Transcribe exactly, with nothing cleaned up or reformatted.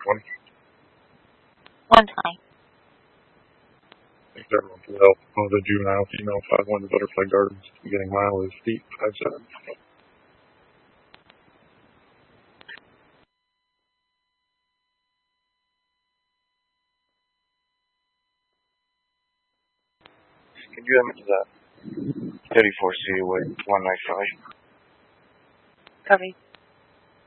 one twenty. one twenty. Thanks everyone for the help. Oh, the juvenile female five one to Butterfly Gardens. Beginning mile is feet five seven. Can you image that? thirty-four C with one nine five. Copy.